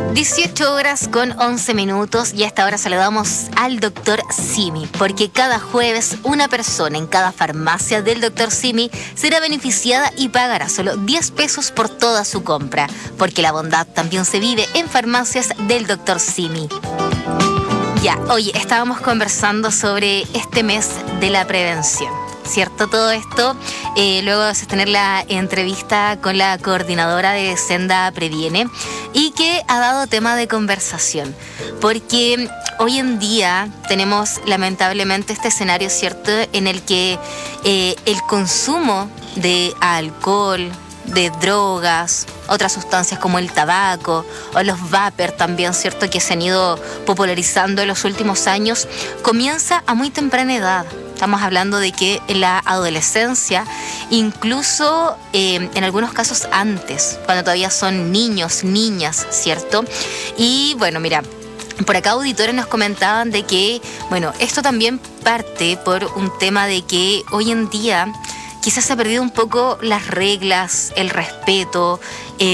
18:11 y a esta hora saludamos al Dr. Simi, porque cada jueves una persona en cada farmacia del Dr. Simi será beneficiada y pagará solo 10 pesos por toda su compra, porque la bondad también se vive en farmacias del Dr. Simi. Ya, oye, estábamos conversando sobre este mes de la prevención, ¿cierto? Todo esto luego de sostener la entrevista con la coordinadora de Senda Previene y que ha dado tema de conversación, porque hoy en día tenemos lamentablemente este escenario, ¿cierto?, en el que el consumo de alcohol, de drogas, otras sustancias como el tabaco o los vapor también, ¿cierto?, que se han ido popularizando en los últimos años, comienza a muy temprana edad. Estamos hablando de que en la adolescencia, incluso en algunos casos antes, cuando todavía son niños, niñas, ¿cierto? Y bueno, mira, por acá auditores nos comentaban de que, bueno, esto también parte por un tema de que hoy en día quizás se ha perdido un poco las reglas, el respeto,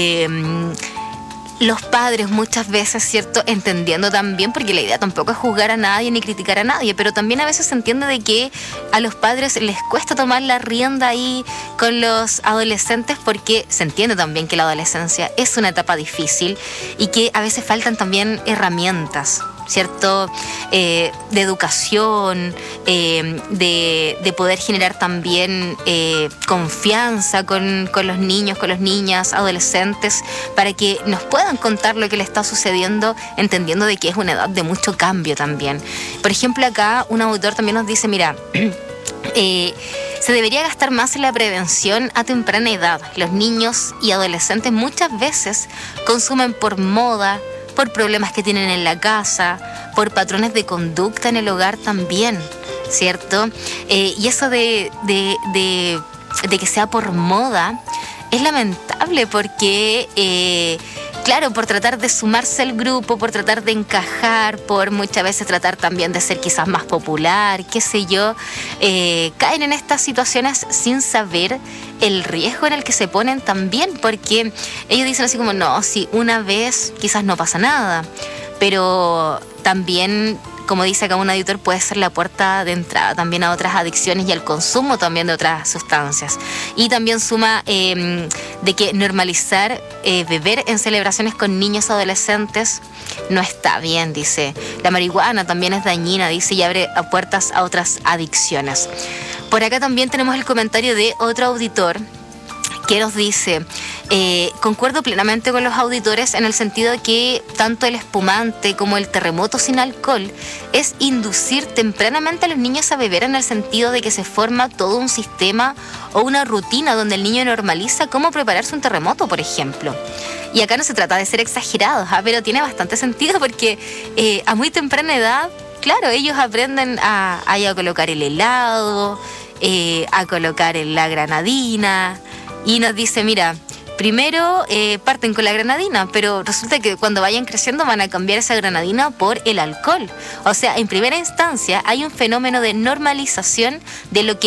los padres muchas veces, ¿cierto?, entendiendo también, porque la idea tampoco es juzgar a nadie ni criticar a nadie, pero también a veces se entiende de que a los padres les cuesta tomar la rienda ahí con los adolescentes, porque se entiende también que la adolescencia es una etapa difícil y que a veces faltan también herramientas, ¿cierto?, de educación, de poder generar también confianza con los niños, con las niñas, adolescentes, para que nos puedan contar lo que le está sucediendo, entendiendo de que es una edad de mucho cambio también. Por ejemplo, acá un auditor también nos dice, mira, se debería gastar más en la prevención a temprana edad. Los niños y adolescentes muchas veces consumen por moda, por problemas que tienen en la casa, por patrones de conducta en el hogar también, ¿cierto? Y eso de que sea por moda es lamentable porque, claro, por tratar de sumarse al grupo, por tratar de encajar, por muchas veces tratar también de ser quizás más popular, qué sé yo, caen en estas situaciones sin saber el riesgo en el que se ponen también, porque ellos dicen así como, no, si una vez quizás no pasa nada, pero también, como dice acá un auditor, puede ser la puerta de entrada también a otras adicciones y al consumo también de otras sustancias. Y también suma de que normalizar beber en celebraciones con niños adolescentes no está bien, dice. La marihuana también es dañina, dice, y abre puertas a otras adicciones. Por acá también tenemos el comentario de otro auditor que nos dice, concuerdo plenamente con los auditores en el sentido de que tanto el espumante como el terremoto sin alcohol es inducir tempranamente a los niños a beber, en el sentido de que se forma todo un sistema o una rutina donde el niño normaliza cómo prepararse un terremoto, por ejemplo. Y acá no se trata de ser exagerados, pero tiene bastante sentido porque a muy temprana edad, claro, ellos aprenden a colocar el helado, a colocar la granadina, y nos dice, mira, primero parten con la granadina, pero resulta que cuando vayan creciendo van a cambiar esa granadina por el alcohol. O sea, en primera instancia hay un fenómeno de normalización de lo que